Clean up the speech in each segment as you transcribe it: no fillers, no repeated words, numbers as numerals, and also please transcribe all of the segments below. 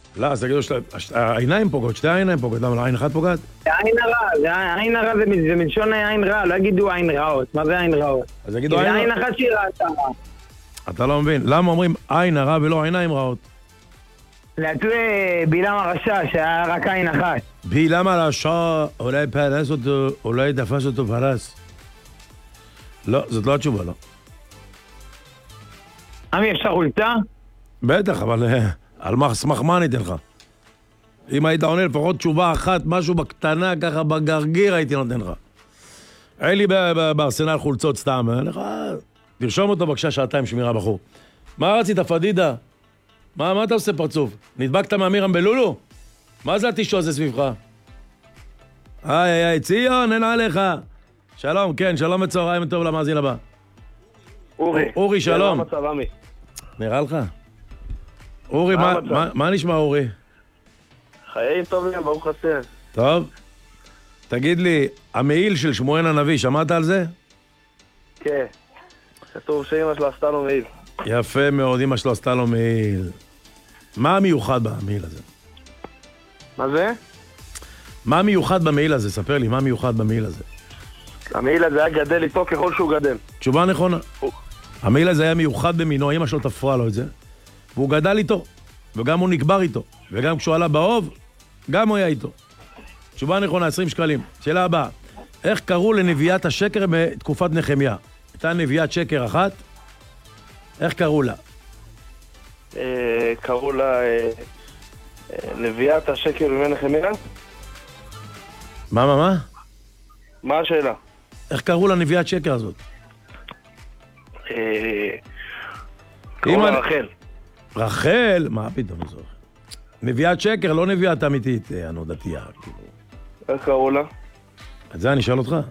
לא, אז תגידו, העיניים פוגעות, שתי העיניים פוגעות, למה לא עין אחת פוגעת? עין הרע זה מלשון עין רע, לא יגידו עין רעות. מה זה עין רעות? אז יגידו זה עין עין רע. אחת שהיא ראתה. אתה לא מבין, למה אומרים עין הרע ולא עיניים רעות? להטוי בלעם הרשע שהיה רק עין אחת. בלעם הרשע אולי פרס אותו, אולי תפס אותו פרס. לא, זאת לא התשובה, לא. עמי, אפשר חולצה? בטח, אבל על סמך מה אני אתן לך? אם היית עונה לפחות תשובה אחת, משהו בקטנה, ככה בגרגיר הייתי נותן לך. אין לי בארסנל חולצות סתם, תרשום אותו בבקשה שעתיים שמירה בחור. מה רצית, פדידה? מה אתה עושה פרצוף? נדבקת מאמירם בלולו? מה זה התישו הזה סביבך? היי, ציון, אין עליך. שלום, כן, שלום וצהריים טוב למאזין הבא. אורי, שלום. מה המצב, עמי? נראה לך? אורי, מה נשמע, אורי? חיים טובים, ברוך השם. טוב. תגיד לי, המעיל של שמואל הנביא, שמעת על זה? כן. כתוב שאמא שלו עשתה לו מעיל. יפה מאוד, אמא שלו עשתה לו מעיל. מה המיוחד במעיל הזה? מה זה? מה המיוחד במעיל הזה? ספר לי, מה המיוחד במעיל הזה? המעיל הזה היה גדל איתו ככל שהוא גדל. תשובה נכונה. המעיל הזה היה מיוחד במינו, אמא שלו תפרה לו את זה, והוא גדל איתו, וגם הוא נקבר איתו, וגם כשהוא עלה באוב, גם הוא היה איתו. תשובה נכונה, 20 שקלים. שאלה הבאה, איך קראו לנביאת השקר בתקופת נחמיה? הייתה נביאת שקר אחת, איך קראו לה? קראו לה נביאת השקר בימי נחמיה? מה? מה השאלה? איך קראו לנביאת שקר הזאת? קראו לה רחל. רחל? מה פתאום זו? נביאת שקר, לא נביאת אמיתית, הנודתייה. איך קראו לה? את זה אני אשאל אותך.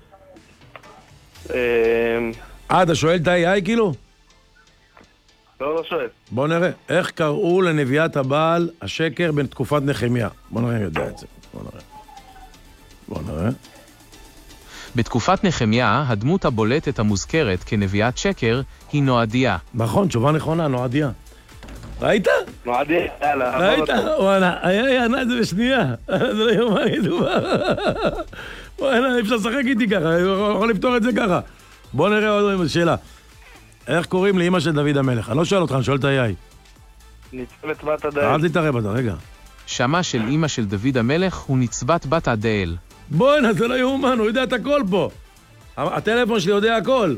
אתה שואל את ה-AI כאילו? לא שואל. בוא נראה. איך קראו לנביאת הבעל השקר בין תקופת נחמיה? בוא נראה אם יודע את זה. בוא נראה. בתקופת נחמיה, הדמות הבולטת המוזכרת כנביאת שקר היא נועדיה. נכון, תשובה נכונה, נועדיה. ראית? נועדיה, יאללה. ראית? וואלה, היה ענה את זה בשנייה. זה לא יומן ידובר. וואלה, אי אפשר לשחק איתי ככה, אני יכול לפתור את זה ככה. בוא נראה עוד שאלה. איך קוראים לאמא של דוד המלך? אני לא שואל אותך, אני שואל את ה-AI. ניצבת בת הדאל. אל תתערב אתה, רגע. שמה של אמא של דוד המלך הוא נצבת בת הדאל. בוא'נה, זה לא יאומן, הוא יודע את הכל פה. הטלפון שלי יודע הכל.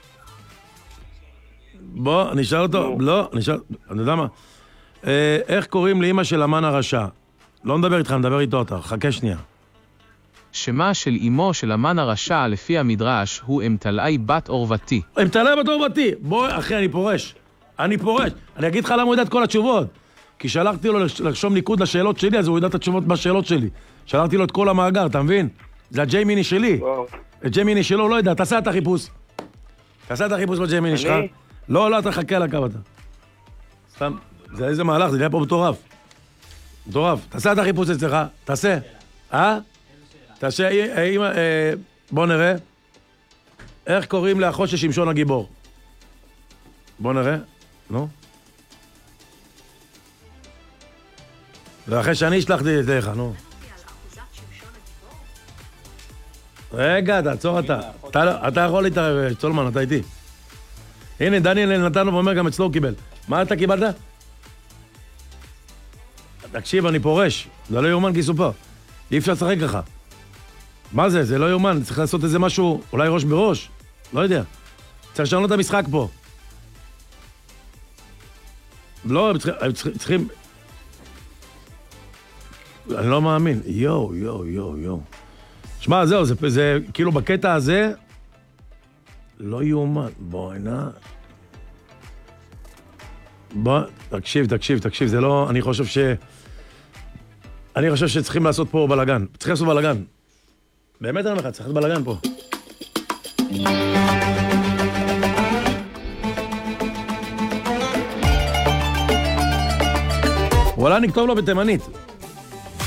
בוא, נשאל אותו. לא, נשאל, אני יודע מה. איך קוראים לאמא של המן הרשע? לא נדבר איתך, נדבר איתו אתה. חכה שנייה. שמה של אמו של המן הרשע לפי המדרש הוא אמתלאי בת עורבתי. אמתלאי בת עורבתי. בוא, אחי, אני פורש. אני אגיד לך למה הוא יודע את כל התשובות. כי שלחתי לו לרשום ניקוד לשאלות שלי, אז הוא יודע את התשובות בשאלות שלי. שלחתי לו את כל המאגר, אתה מבין? זה הג'יימיני שלי. את ג'יימיני שלו, לא יודע, תעשה את החיפוש. תעשה את החיפוש בג'יימיני שלך. לא, אתה חכה על הקו אתה. סתם, זה איזה מהלך, זה נהיה פה מטורף. מטורף. תעשה את החיפוש אצלך, תעשה. תעשה, בוא נראה. איך קוראים לאחו של שמשון הגיבור? בוא נראה. נו. ואחרי שאני אשלחתי את לך, נו. רגע, תעצור אתה. אתה יכול להתערב, צולמן, אתה איתי. הנה, דניאל נתנו ואומר, גם אצלו הוא קיבל. מה אתה קיבלת? תקשיב, אני פורש. זה לא יאומן כי סופר. אי אפשר לשחק ככה. מה זה? זה לא יאומן. צריך לעשות איזה משהו, אולי ראש בראש. לא יודע. צריך לשנות את המשחק פה. לא, הם צריכים... אני לא מאמין. יו. שמע, זהו, זה כאילו בקטע הזה... לא יאומן. בוא, הנה... בוא, תקשיב, זה לא... אני חושב שצריכים לעשות פה בלגן. צריכים לעשות בלגן. באמת אני אומר לך, צריך לעשות בלגן פה. וואלה, נכתוב לו בתימנית.